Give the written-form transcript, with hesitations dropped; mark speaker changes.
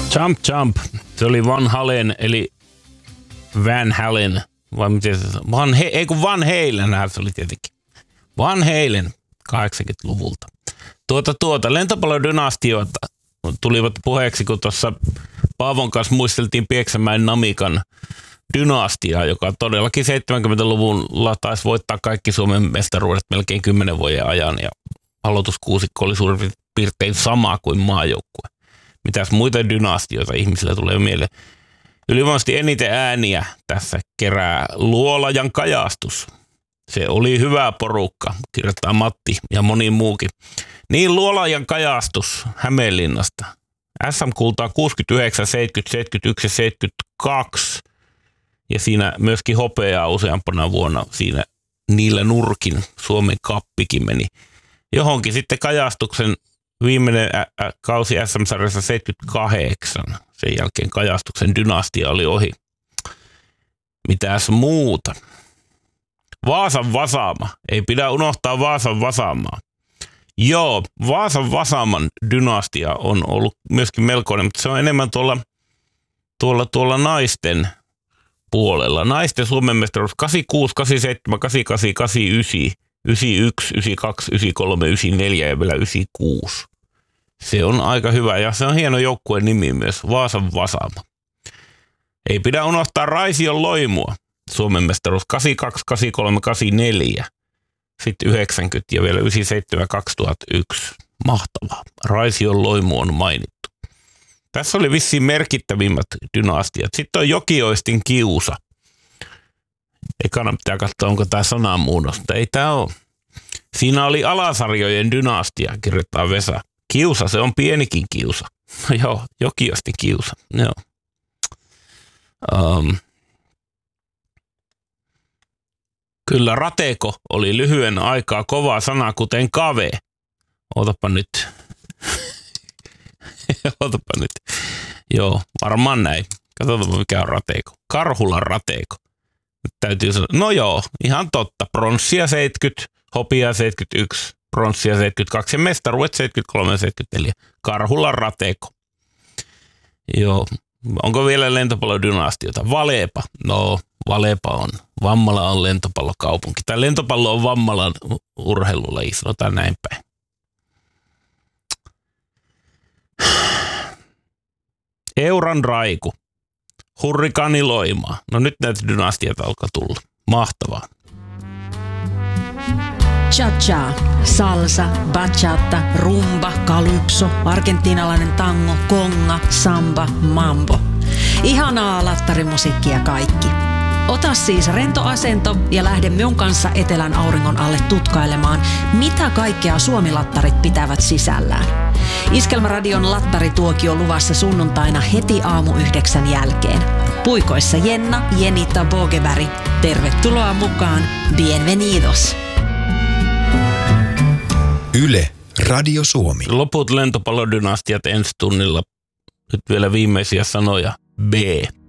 Speaker 1: Jump Jump. Se oli Van Halen, eli Van Halen. Vai miten se on? Van Halen se oli tietenkin. Van Halen 80-luvulta. Lentopallodynastioita tulivat puheeksi, kun tuossa Paavon kanssa muisteltiin Pieksämäen Namikan dynastiaa, joka todellakin 70-luvulla taisi voittaa kaikki Suomen mestaruudet melkein 10 vuoden ajan. Ja aloituskuusikko oli suurin piirtein sama kuin maajoukkue. Mitäs muita dynastioita ihmisillä tulee mieleen? Ylivoimaisesti eniten ääniä tässä kerää Luolajan kajastus. Se oli hyvä porukka, kirjoittaa Matti ja moni muukin. Niin Luolajan kajastus Hämeenlinnasta. SM-kultaa 69, 70, 71 ja 72. Ja siinä myöskin hopeaa useampana vuonna siinä niillä nurkin Suomen kappikin meni johonkin. Sitten kajastuksen viimeinen kausi SM-sarjassa 78. Sen jälkeen kajastuksen dynastia oli ohi. Mitäs muuta? Vaasan Vasaama. Ei pidä unohtaa Vaasan Vasaamaa. Joo, Vaasan Vasaaman dynastia on ollut myöskin melkoinen, mutta se on enemmän tuolla naisten puolella. Naisten Suomen mestaruus 86, 87, 88, 89, 91, 92, 93, 94 ja vielä 96. Se on aika hyvä ja se on hieno joukkueen nimi myös, Vaasan Vasaama. Ei pidä unohtaa Raision Loimua. Suomen mestaruus 82, 83, 84, sitten 90 ja vielä 97, 2001. Mahtavaa. Raision Loimu on mainittu. Tässä oli vissiin merkittävimmät dynastiat. Sitten on Jokioistin Kiusa. Ekana pitää katsoa, onko tämä sanamuunnos, mutta ei tämä ole. Siinä oli alasarjojen dynastia, kirjoittaa Vesa. Kiusa, se on pienikin kiusa. Joo, Jokioistin Kiusa. Joo. Kyllä rateko oli lyhyen aikaa kova sana, kuten kave. Ootapa nyt. Ootapa nyt. Joo, varmaan näin. Katsotaan mikä on rateko. Karhulan rateko. Nyt täytyy sanoa. No joo, ihan totta. Pronssia 70, hopia 71, pronssia 72 ja mestaruudet 73 ja 74. Karhulan rateko. Joo. Onko vielä lentopallodynastiota? Valepa. No, Valepa on. Vammala on lentopallokaupunki. Tai lentopallo on Vammalan urheilulaji, sanotaan näin päin. Euran Raiku. Hurrikaani Loimaa. No nyt näitä dynastiat alkaa tulla. Mahtavaa.
Speaker 2: Cha-cha, salsa, bachata, rumba, calypso, argentiinalainen tango, konga, samba, mambo. Ihanaa lattarimusiikkia kaikki. Ota siis rento asento ja lähde minun kanssa etelän auringon alle tutkailemaan, mitä kaikkea Suomi-lattarit pitävät sisällään. Iskelmäradion lattarituokio luvassa sunnuntaina heti aamu 9 jälkeen. Puikoissa Jenna, Jenita Bogeberg. Tervetuloa mukaan. Bienvenidos.
Speaker 3: Yle, Radio Suomi.
Speaker 1: Loput lentopallodynastiat ensi tunnilla. Nyt vielä viimeisiä sanoja. B.